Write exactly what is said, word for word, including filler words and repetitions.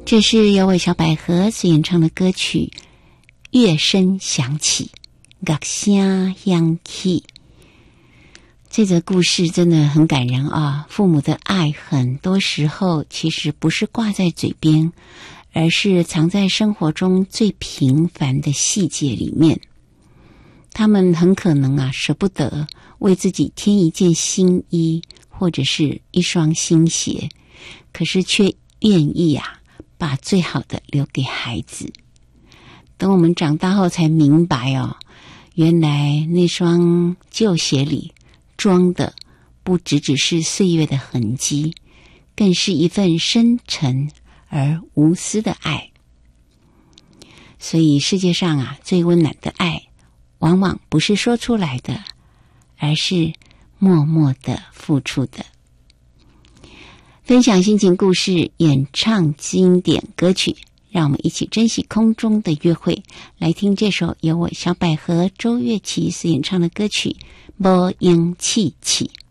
这是由韦小百合所演唱的歌曲《乐声响起》，乐声响起。这则故事真的很感人啊！父母的爱很多时候其实不是挂在嘴边，而是藏在生活中最平凡的细节里面。他们很可能啊舍不得为自己添一件新衣或者是一双新鞋，可是却愿意啊把最好的留给孩子。等我们长大后才明白哦，原来那双旧鞋里装的不只只是岁月的痕迹，更是一份深沉而无私的爱。所以世界上啊最温暖的爱，往往不是说出来的，而是默默的付出的。分享心情故事，演唱经典歌曲，让我们一起珍惜空中的约会。来听这首由我小百合周月琪所演唱的歌曲《无影凄凄》。